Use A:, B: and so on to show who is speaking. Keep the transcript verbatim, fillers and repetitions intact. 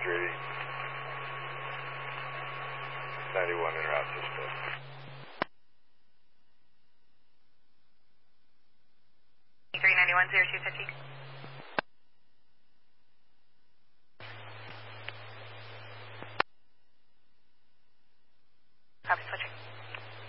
A: Grady. ninety-one in route suspect.
B: three ninety-one, zero two fifty.